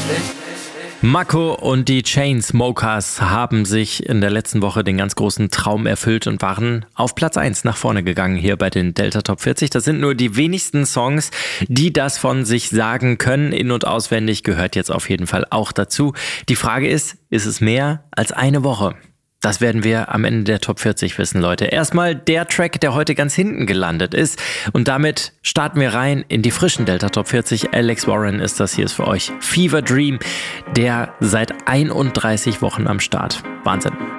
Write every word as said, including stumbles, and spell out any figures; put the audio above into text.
Mako und die Chainsmokers haben sich in der letzten Woche den ganz großen Traum erfüllt und waren auf Platz eins nach vorne gegangen hier bei den Delta Top vierzig. Das sind nur die wenigsten Songs, die das von sich sagen können. In- und auswendig gehört jetzt auf jeden Fall auch dazu. Die Frage ist, ist es mehr als eine Woche? Das werden wir am Ende der Top vierzig wissen, Leute. Erstmal der Track, der heute ganz hinten gelandet ist. Und damit starten wir rein in die frischen Delta Top vierzig. Alex Warren ist das, hier ist für euch Fever Dream, der seit einunddreißig Wochen am Start. Wahnsinn.